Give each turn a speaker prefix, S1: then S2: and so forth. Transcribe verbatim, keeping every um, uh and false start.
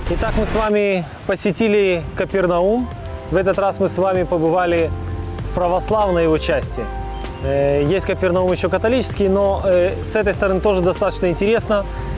S1: Итак, мы с вами посетили Капернаум. В этот раз мы с вами побывали в православной его части. Есть Капернаум еще католический, но с этой стороны тоже достаточно интересно.